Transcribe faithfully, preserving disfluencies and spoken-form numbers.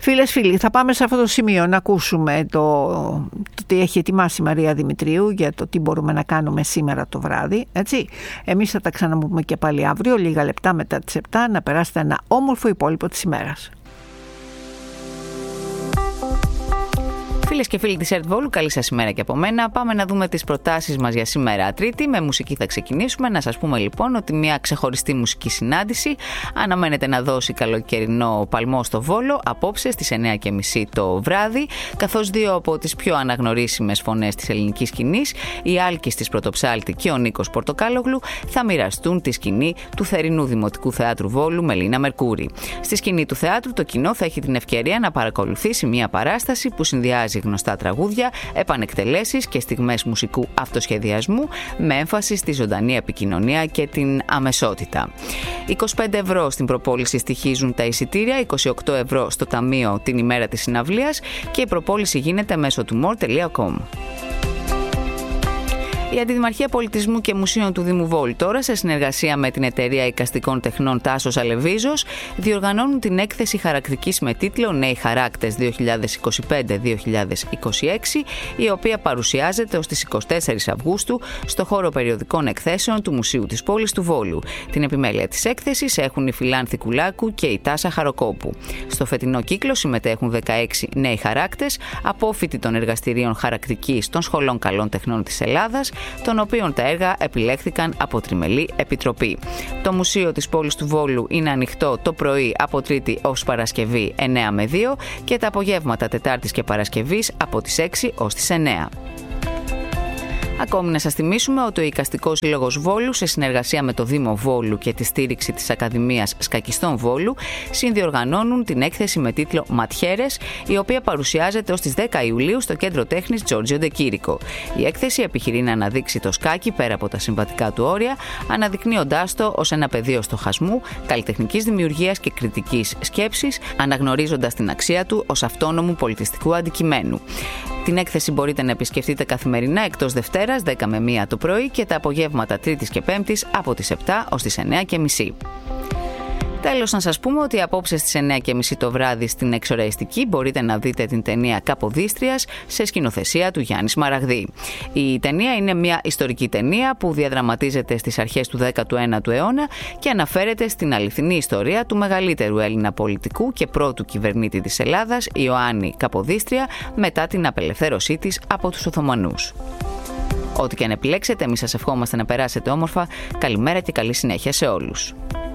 Φίλες, φίλοι, θα πάμε σε αυτό το σημείο να ακούσουμε το, το τι έχει ετοιμάσει η Μαρία Δημητρίου για το τι μπορούμε να κάνουμε σήμερα το βράδυ. Έτσι. Εμείς θα τα ξαναπούμε και πάλι αύριο, λίγα λεπτά μετά τις επτά, να περάσετε ένα όμορφο υπόλοιπο της ημέρας. Φίλες και φίλοι της ΕΡΤ Βόλου, καλή σας ημέρα και από μένα. Πάμε να δούμε τις προτάσεις μας για σήμερα Τρίτη. Με μουσική θα ξεκινήσουμε. Να σας πούμε λοιπόν ότι μια ξεχωριστή μουσική συνάντηση αναμένεται να δώσει καλοκαιρινό παλμό στο Βόλο απόψε στις εννιά και μισή το βράδυ, καθώς δύο από τις πιο αναγνωρίσιμες φωνές της ελληνικής σκηνής, η Άλκης της Πρωτοψάλτη και ο Νίκος Πορτοκάλογλου, θα μοιραστούν τη σκηνή του θερινού Δημοτικού Θεάτρου Βόλου Μελίνα Μερκούρη. Στη σκηνή του θεάτρου, το κοινό θα έχει την ευκαιρία να παρακολουθήσει μια παράσταση που συνδυάζει γνωστά τραγούδια, επανεκτελέσεις και στιγμές μουσικού αυτοσχεδιασμού με έμφαση στη ζωντανή επικοινωνία και την αμεσότητα. είκοσι πέντε ευρώ στην προπόληση στοιχίζουν τα εισιτήρια, είκοσι οκτώ ευρώ στο ταμείο την ημέρα της συναυλίας και η προπόληση γίνεται μέσω του more τελεία com. Η Αντιδημαρχία Πολιτισμού και Μουσείων του Δήμου Βόλου τώρα, σε συνεργασία με την Εταιρεία Εικαστικών Τεχνών Τάσος Αλεβίζος, διοργανώνουν την έκθεση χαρακτικής με τίτλο «Νέοι Χαράκτες δύο χιλιάδες είκοσι πέντε δύο χιλιάδες είκοσι έξι», η οποία παρουσιάζεται ως τις εικοστή τέταρτη Αυγούστου στο χώρο περιοδικών εκθέσεων του Μουσείου της Πόλης του Βόλου. Την επιμέλεια της έκθεσης έχουν η Φιλάνθη Κουλάκου και η Τάσα Χαροκόπου. Στο φετινό κύκλο συμμετέχουν δεκαέξι νέοι χαράκτες, απόφοιτοι των εργαστηρίων χαρακτικής των Σχολών Καλών Τεχνών της Ελλάδας, των οποίων τα έργα επιλέχθηκαν από τριμελή επιτροπή. Το Μουσείο της Πόλης του Βόλου είναι ανοιχτό το πρωί από Τρίτη ως Παρασκευή εννιά με δύο και τα απογεύματα Τετάρτης και Παρασκευής από τις έξι ως τις εννιά. Ακόμη να σας θυμίσουμε ότι ο Εικαστικός Σύλλογος Βόλου, σε συνεργασία με το Δήμο Βόλου και τη στήριξη της Ακαδημίας Σκακιστών Βόλου, συνδιοργανώνουν την έκθεση με τίτλο «Ματιέρες», η οποία παρουσιάζεται ως τις δέκα Ιουλίου στο Κέντρο Τέχνης Τζόρτζιο Ντεκήρικο. Η έκθεση επιχειρεί να αναδείξει το σκάκι πέρα από τα συμβατικά του όρια, αναδεικνύοντάς το ως ένα πεδίο στοχασμού, καλλιτεχνικής δημιουργίας και κριτικής σκέψης, αναγνωρίζοντας την αξία του ως αυτόνομου πολιτιστικού αντικειμένου. Την έκθεση μπορείτε να επισκεφτείτε καθημερινά εκτός Δευτέρας δέκα με μία το πρωί και τα απογεύματα Τρίτης και Πέμπτης από τις επτά ως τις εννιά και μισή. Τέλος, να σας πούμε ότι απόψε στις εννιά και μισή το βράδυ στην Εξοραϊστική μπορείτε να δείτε την ταινία Καποδίστριας σε σκηνοθεσία του Γιάννη Σμαραγδί. Η ταινία είναι μια ιστορική ταινία που διαδραματίζεται στις αρχές του δέκατου ένατου αιώνα και αναφέρεται στην αληθινή ιστορία του μεγαλύτερου Έλληνα πολιτικού και πρώτου κυβερνήτη της Ελλάδας, Ιωάννη Καποδίστρια, μετά την απελευθέρωσή της από τους Οθωμανούς. Ό,τι και αν επιλέξετε, εμείς σας ευχόμαστε να περάσετε όμορφα. Καλημέρα και καλή συνέχεια σε όλους.